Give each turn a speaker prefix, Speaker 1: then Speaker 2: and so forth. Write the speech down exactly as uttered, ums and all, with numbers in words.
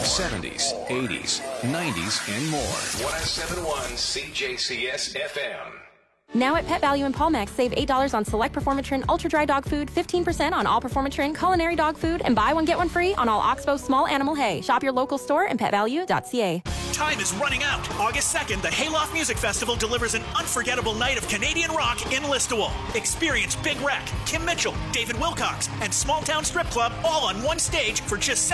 Speaker 1: seventies, eighties, nineties, and more.
Speaker 2: one oh seven point one C J C S F M.
Speaker 3: Now at Pet Value and Paulmax, save eight dollars on select Performatrin Ultra Dry Dog Food, fifteen percent on all Performatrin Culinary Dog Food, and buy one get one free on all Oxbow Small Animal Hay. Shop your local store and pet value dot c a.
Speaker 4: Time is running out. August second, the Hayloft Music Festival delivers an unforgettable night of Canadian rock in Listowel. Experience Big Wreck, Kim Mitchell, David Wilcox, and Small Town Strip Club all on one stage for just